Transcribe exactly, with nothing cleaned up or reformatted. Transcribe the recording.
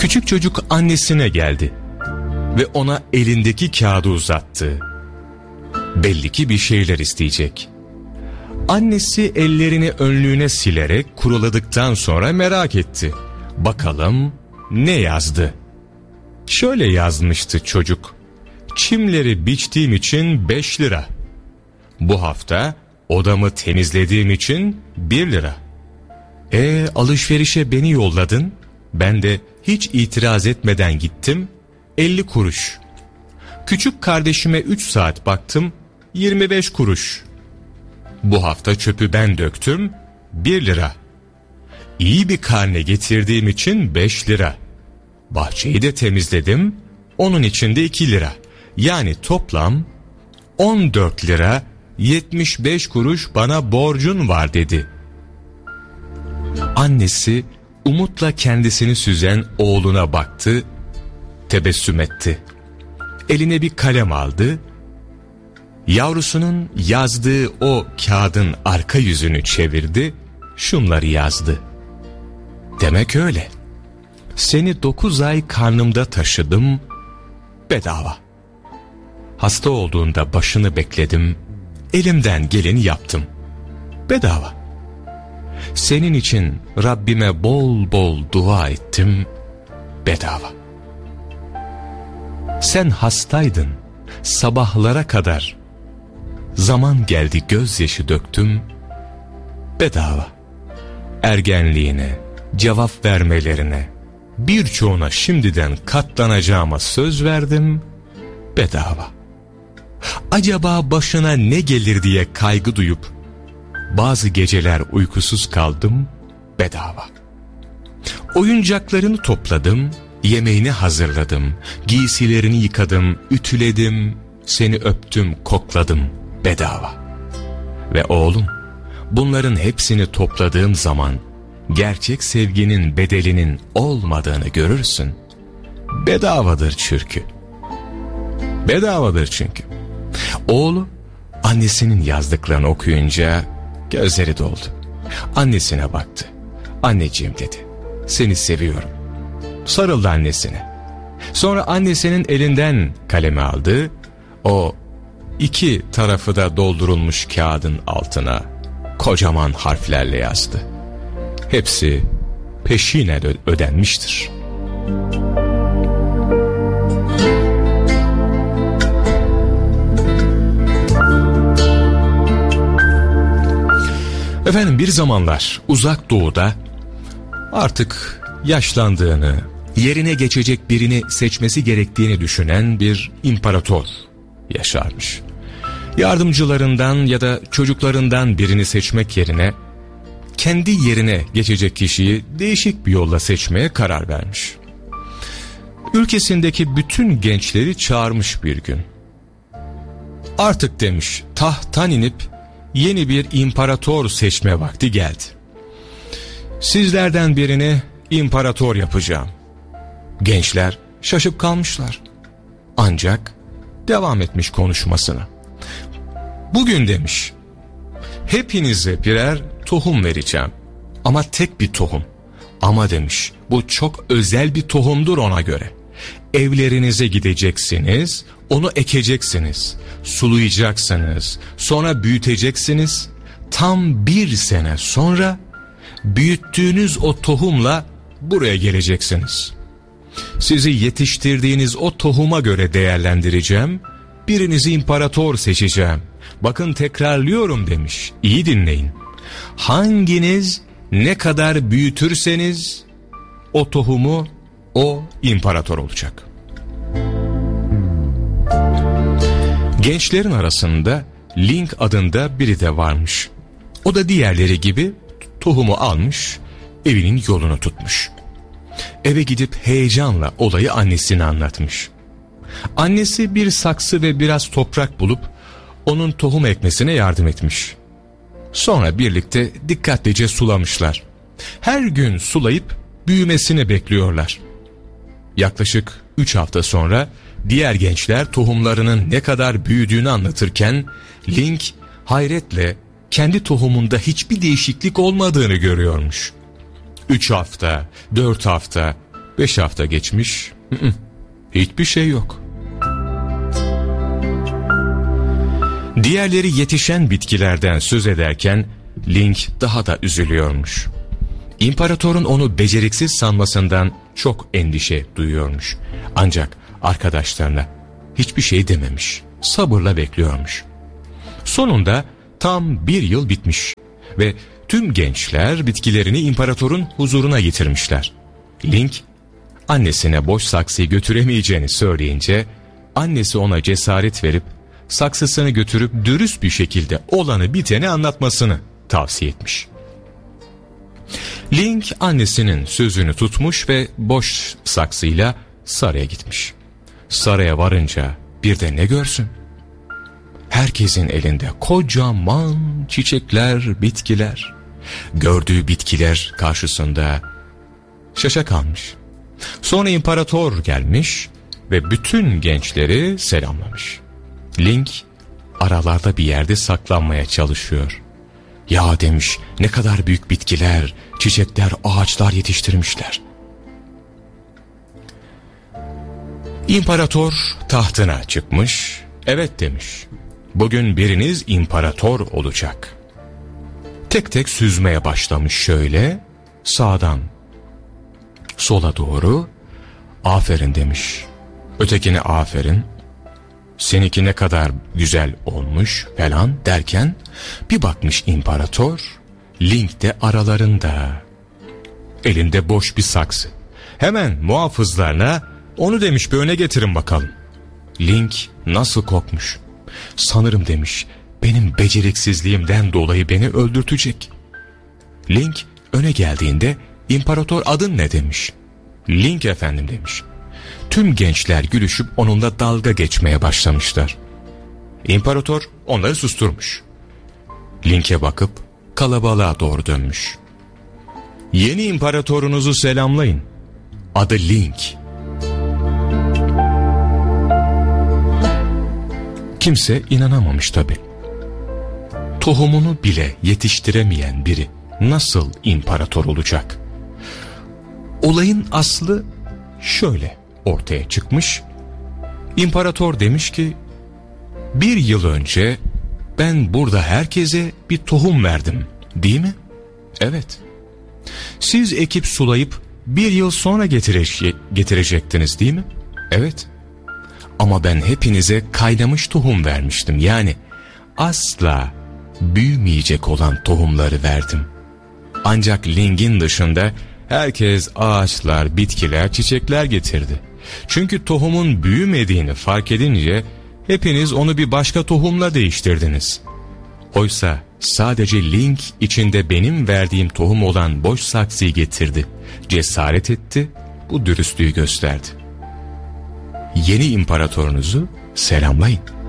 Küçük çocuk annesine geldi ve ona elindeki kağıdı uzattı. Belli ki bir şeyler isteyecek. Annesi ellerini önlüğüne silerek kuruladıktan sonra merak etti. Bakalım ne yazdı? Şöyle yazmıştı çocuk. Çimleri biçtiğim için beş lira. Bu hafta odamı temizlediğim için bir lira. E alışverişe beni yolladın. Ben de hiç itiraz etmeden gittim. elli kuruş. Küçük kardeşime üç saat baktım. yirmi beş kuruş. Bu hafta çöpü ben döktüm. bir lira. İyi bir karne getirdiğim için beş lira. Bahçeyi de temizledim. Onun için de iki lira. Yani toplam on dört lira yetmiş beş kuruş bana borcun var dedi. Annesi umutla kendisini süzen oğluna baktı, tebessüm etti. Eline bir kalem aldı, yavrusunun yazdığı o kağıdın arka yüzünü çevirdi, şunları yazdı. Demek öyle. Seni dokuz ay karnımda taşıdım, bedava. Hasta olduğunda başını bekledim, elimden geleni yaptım, bedava. Senin için Rabbime bol bol dua ettim, bedava. Sen hastaydın, sabahlara kadar. Zaman geldi gözyaşı döktüm, bedava. Ergenliğine, cevap vermelerine, birçoğuna şimdiden katlanacağıma söz verdim, bedava. Acaba başına ne gelir diye kaygı duyup bazı geceler uykusuz kaldım, bedava. Oyuncaklarını topladım, yemeğini hazırladım, giysilerini yıkadım, ütüledim, seni öptüm, kokladım, bedava. Ve oğlum, bunların hepsini topladığım zaman gerçek sevginin bedelinin olmadığını görürsün. Bedavadır çünkü. Bedavadır çünkü. Oğlu annesinin yazdıklarını okuyunca gözleri doldu. Annesine baktı. Anneciğim dedi. Seni seviyorum. Sarıldı annesine. Sonra annesinin elinden kalemi aldı. O iki tarafı da doldurulmuş kağıdın altına kocaman harflerle yazdı. Hepsi peşinen ödenmiştir. Efendim bir zamanlar uzak doğuda artık yaşlandığını, yerine geçecek birini seçmesi gerektiğini düşünen bir imparator yaşarmış. Yardımcılarından ya da çocuklarından birini seçmek yerine kendi yerine geçecek kişiyi değişik bir yolla seçmeye karar vermiş. Ülkesindeki bütün gençleri çağırmış bir gün. Artık demiş, tahttan inip yeni bir imparator seçme vakti geldi. Sizlerden birini imparator yapacağım. Gençler şaşıp kalmışlar. Ancak devam etmiş konuşmasına. Bugün demiş, hepinize birer tohum vereceğim. Ama tek bir tohum. Ama demiş, bu çok özel bir tohumdur ona göre. Evlerinize gideceksiniz, onu ekeceksiniz, sulayacaksınız, sonra büyüteceksiniz. Tam bir sene sonra büyüttüğünüz o tohumla buraya geleceksiniz. Sizi yetiştirdiğiniz o tohuma göre değerlendireceğim, birinizi imparator seçeceğim. Bakın tekrarlıyorum demiş, iyi dinleyin. Hanginiz ne kadar büyütürseniz o tohumu o imparator olacak. Gençlerin arasında Link adında biri de varmış. O da diğerleri gibi tohumu almış, evinin yolunu tutmuş. Eve gidip heyecanla olayı annesine anlatmış. Annesi bir saksı ve biraz toprak bulup onun tohum ekmesine yardım etmiş. Sonra birlikte dikkatlice sulamışlar. Her gün sulayıp büyümesini bekliyorlar. Yaklaşık üç hafta sonra diğer gençler tohumlarının ne kadar büyüdüğünü anlatırken Link hayretle kendi tohumunda hiçbir değişiklik olmadığını görüyormuş. Üç hafta, dört hafta, Beş hafta geçmiş, hiçbir şey yok. Diğerleri yetişen bitkilerden söz ederken Ling daha da üzülüyormuş. İmparatorun onu beceriksiz sanmasından çok endişe duyuyormuş. Ancak arkadaşlarına hiçbir şey dememiş, sabırla bekliyormuş. Sonunda tam bir yıl bitmiş ve tüm gençler bitkilerini imparatorun huzuruna getirmişler. Ling, annesine boş saksıyı götüremeyeceğini söyleyince, annesi ona cesaret verip saksısını götürüp dürüst bir şekilde olanı biteni anlatmasını tavsiye etmiş. Ling annesinin sözünü tutmuş ve boş saksıyla saraya gitmiş. Saraya varınca bir de ne görsün? Herkesin elinde kocaman çiçekler, bitkiler. Gördüğü bitkiler karşısında şaşa kalmış. Sonra imparator gelmiş ve bütün gençleri selamlamış. Ling aralarda bir yerde saklanmaya çalışıyor. Ya demiş, ne kadar büyük bitkiler, çiçekler, ağaçlar yetiştirmişler. İmparator tahtına çıkmış, evet demiş. Bugün biriniz imparator olacak. Tek tek süzmeye başlamış şöyle, sağdan sola doğru, aferin demiş. Ötekine aferin, seninki ne kadar güzel olmuş falan derken bir bakmış imparator, Ling de aralarında. Elinde boş bir saksı. Hemen muhafızlarına onu demiş bir öne getirin bakalım. Ling nasıl korkmuş. Sanırım demiş benim beceriksizliğimden dolayı beni öldürtecek. Ling öne geldiğinde imparator adın ne demiş. Ling efendim demiş. Tüm gençler gülüşüp onunla dalga geçmeye başlamışlar. İmparator onları susturmuş. Ling'e bakıp kalabalığa doğru dönmüş. Yeni imparatorunuzu selamlayın. Adı Ling. Kimse inanamamış tabii. Tohumunu bile yetiştiremeyen biri nasıl imparator olacak? Olayın aslı şöyle ortaya çıkmış. İmparator demiş ki, bir yıl önce ben burada herkese bir tohum verdim, değil mi? Evet. Siz ekip sulayıp bir yıl sonra getire- getirecektiniz değil mi? Evet. Ama ben hepinize kaynamış tohum vermiştim. Yani asla büyümeyecek olan tohumları verdim. Ancak Ling'in dışında herkes ağaçlar, bitkiler, çiçekler getirdi. Çünkü tohumun büyümediğini fark edince hepiniz onu bir başka tohumla değiştirdiniz. Oysa sadece Ling içinde benim verdiğim tohum olan boş saksıyı getirdi. Cesaret etti, bu dürüstlüğü gösterdi. Yeni imparatorunuzu selamlayın.